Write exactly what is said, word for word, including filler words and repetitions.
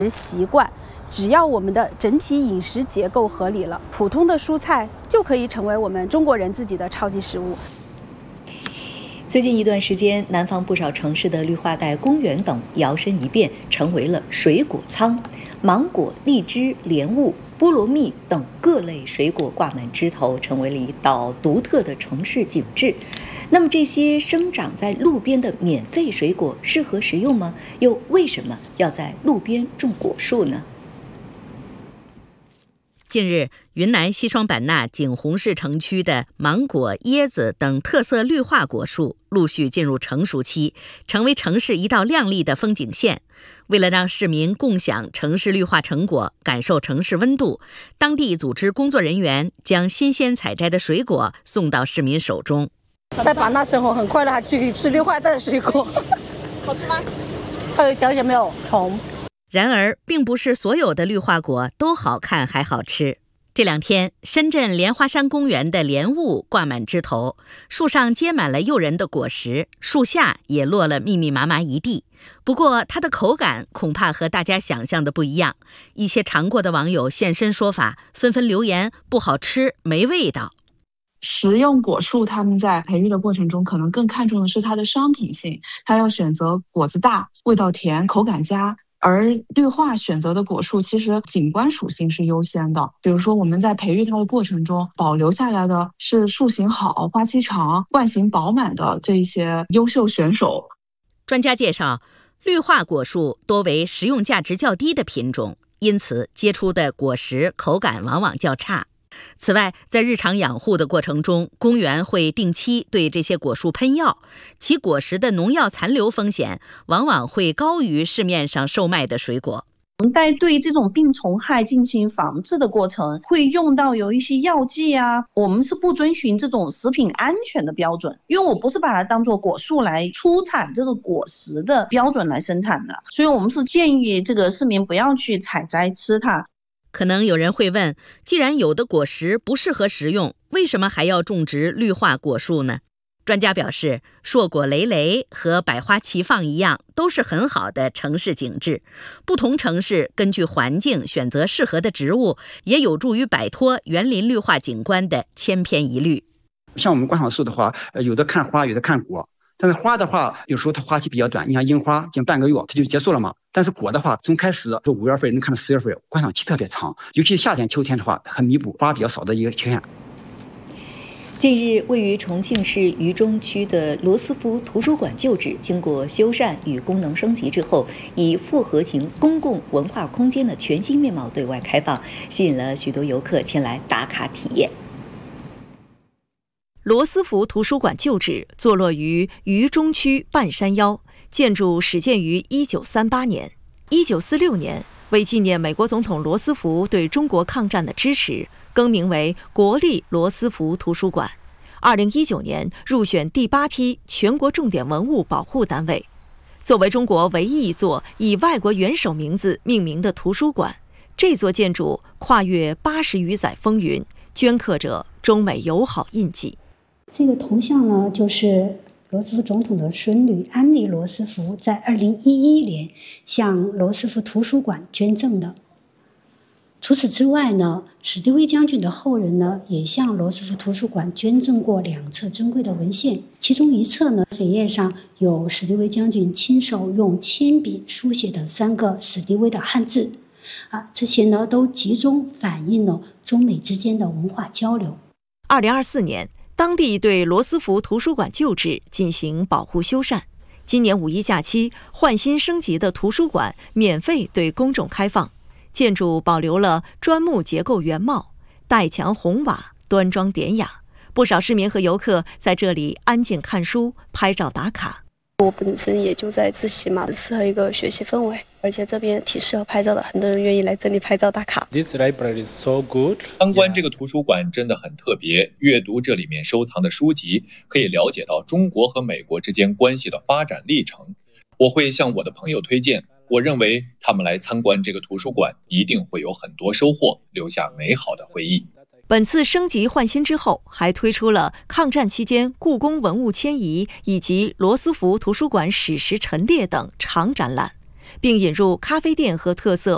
习惯。只要我们的整体饮食结构合理了，普通的蔬菜就可以成为我们中国人自己的超级食物。 最近一段时间，南方不少城市的绿化带、公园等摇身一变，成为了水果仓。芒果、荔枝、莲雾、菠萝蜜等各类水果挂满枝头，成为了一道独特的城市景致。那么，这些生长在路边的免费水果适合食用吗？又为什么要在路边种果树呢？ 近日，云南西双版纳景洪市城区的芒果、椰子等特色绿化果树陆续进入成熟期，成为城市一道亮丽的风景线。为了让市民共享城市绿化成果，感受城市温度，当地组织工作人员将新鲜采摘的水果送到市民手中。 在版纳生活很快乐，还可以吃绿化带的水果，好吃吗？稍微嚼一下没有虫。 然而，并不是所有的绿化果都好看还好吃。这两天，深圳莲花山公园的莲雾挂满枝头，树上结满了诱人的果实，树下也落了密密麻麻一地。不过，它的口感恐怕和大家想象的不一样。一些尝过的网友现身说法，纷纷留言不好吃、没味道。 食用果树他们在培育的过程中，可能更看重的是它的商品性，它要选择果子大、味道甜、口感佳。而绿化选择的果树其实景观属性是优先的，比如说我们在培育它的过程中，保留下来的是树形好、花期长、冠形饱满的这一些优秀选手。 专家介绍，绿化果树多为食用价值较低的品种，因此结出的果实口感往往较差。此外，在日常养护的过程中，公园会定期对这些果树喷药，其果实的农药残留风险往往会高于市面上售卖的水果。 我们在对这种病虫害进行防治的过程，会用到有一些药剂啊，我们是不遵循这种食品安全的标准，因为我不是把它当作果树来出产这个果实的标准来生产的，所以我们是建议这个市民不要去采摘吃它。 可能有人会问，既然有的果实不适合食用，为什么还要种植绿化果树呢？专家表示，硕果累累和百花齐放一样，都是很好的城市景致。不同城市根据环境选择适合的植物，也有助于摆脱园林绿化景观的千篇一律。 像我们观赏树的话，有的看花，有的看果。但是花的话，有时候它花期比较短，你像樱花，近半个月它就结束了嘛。但是果的话，从开始就五月份能看到十月份，观赏期特别长，尤其夏天、秋天的话，很弥补花比较少的一个缺陷。 近日，位于重庆市渝中区的罗斯福图书馆旧址，经过修缮与功能升级之后，以复合型公共文化空间的全新面貌对外开放，吸引了许多游客前来打卡体验。 罗斯福图书馆旧址坐落于渝中区半山腰，建筑始建于一九三八年。一九四六年，为纪念美国总统罗斯福对中国抗战的支持，更名为国立罗斯福图书馆。二零一九年入选第八批全国重点文物保护单位。作为中国唯一一座以外国元首名字命名的图书馆，这座建筑跨越八十余载风云，镌刻着中美友好印记。 这个头像呢，就是罗斯福总统的孙女安妮·罗斯福在二零一一年向罗斯福图书馆捐赠的。除此之外呢，史迪威将军的后人呢，也向罗斯福图书馆捐赠过两册珍贵的文献，其中一册呢，扉页上有史迪威将军亲手用铅笔书写的三个史迪威的汉字，啊，这些呢都集中反映了中美之间的文化交流。 二零二四年。当地对罗斯福图书馆旧址进行保护修缮。今年五一假期，换新升级的图书馆免费对公众开放。建筑保留了砖木结构原貌，带墙红瓦，端庄典雅。不少市民和游客在这里安静看书、拍照打卡。 我本身也就在自习嘛，适合一个学习氛围，而且这边挺适合拍照的，很多人愿意来这里拍照打卡。 This library is so good. 参观这个图书馆真的很特别，阅读这里面收藏的书籍，可以了解到中国和美国之间关系的发展历程。我会向我的朋友推荐，我认为他们来参观这个图书馆一定会有很多收获，留下美好的回忆。 本次升级换新之后，还推出了抗战期间故宫文物迁移以及罗斯福图书馆史实陈列等长展览，并引入咖啡店和特色